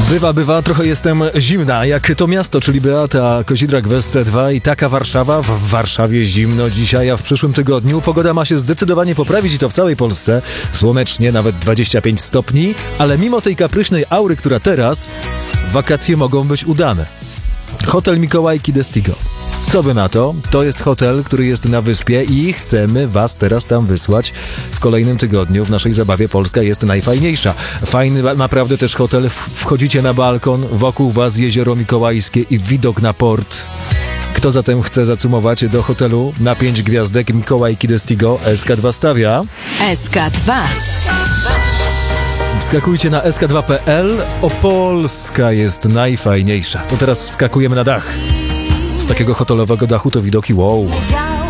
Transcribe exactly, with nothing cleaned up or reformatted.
Bywa, bywa, trochę jestem zimna, jak to miasto, czyli Beata Kozidrak w S C dwa i taka Warszawa. W Warszawie zimno dzisiaj, a w przyszłym tygodniu pogoda ma się zdecydowanie poprawić i to w całej Polsce. Słonecznie, nawet dwadzieścia pięć stopni, ale mimo tej kapryśnej aury, która teraz, wakacje mogą być udane. Hotel Mikołajki d'Estigo. Co wy na to? To jest hotel, który jest na wyspie i chcemy was teraz tam wysłać w kolejnym tygodniu. W naszej zabawie Polska jest najfajniejsza. Fajny naprawdę też hotel. Wchodzicie na balkon, wokół was jezioro mikołajskie i widok na port. Kto zatem chce zacumować do hotelu na pięć gwiazdek Mikołajki d'Estigo, S K dwa stawia. S K dwa. Wskakujcie na S K dwa kropka P L. Opolska jest najfajniejsza. To teraz wskakujemy na dach. Z takiego hotelowego dachu to widoki wow.